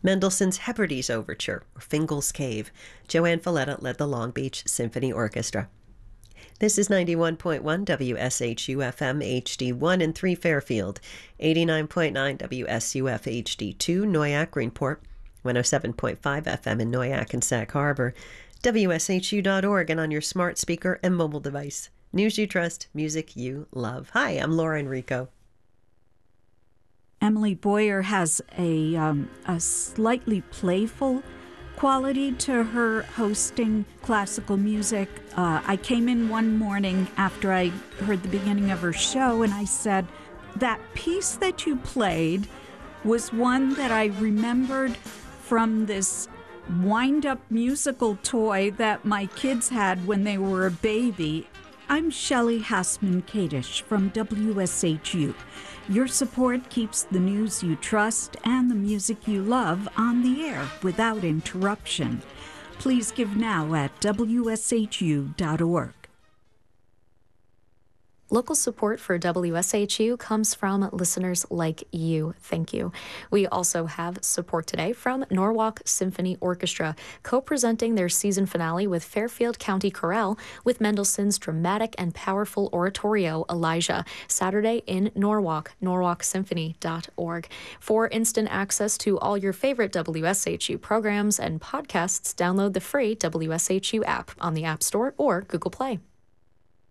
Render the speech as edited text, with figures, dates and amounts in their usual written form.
Mendelssohn's Hebrides Overture, or Fingal's Cave. Joanne Falletta led the Long Beach Symphony Orchestra. This is 91.1 WSHU FM HD1 in 3 Fairfield, 89.9 WSUF HD2 Noyak Greenport, 107.5 FM in Noyak and Sag Harbor, WSHU.org, and on your smart speaker and mobile device. News you trust, music you love. Hi, I'm Laura Enrico. Emily Boyer has a slightly playful quality to her hosting classical music. I came in one morning after I heard the beginning of her show, and I said, that piece that you played was one that I remembered from this wind-up musical toy that my kids had when they were a baby. I'm Shelley Hassman-Kadish from WSHU. Your support keeps the news you trust and the music you love on the air without interruption. Please give now at WSHU.org. Local support for WSHU comes from listeners like you. Thank you. We also have support today from Norwalk Symphony Orchestra, co-presenting their season finale with Fairfield County Chorale with Mendelssohn's dramatic and powerful oratorio, Elijah, Saturday in Norwalk, norwalksymphony.org. For instant access to all your favorite WSHU programs and podcasts, download the free WSHU app on the App Store or Google Play.